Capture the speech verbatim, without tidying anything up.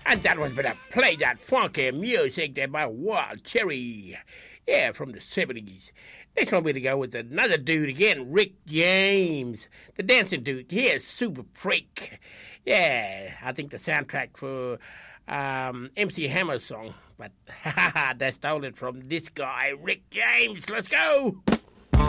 And that was better play that funky music there by Wild Cherry. Yeah, from the seventies. Next one we're to go with another dude again, Rick James. The dancing dude. He is super freak. Yeah, I think the soundtrack for um, M C Hammer's song. But they stole it from this guy, Rick James. Let's go.